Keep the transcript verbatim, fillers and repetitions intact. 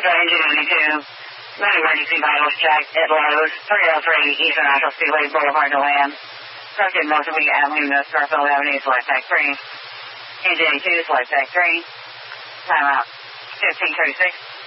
Metro Engine eighty-two, no emergency vitals check at Lowe's, three oh three Eastern National Speedway Boulevard to land. Crossing Mozambique Avenue, North Garfield Avenue, select tech three. Engine eighty-two, select tech three. Timeout, fifteen thirty-six.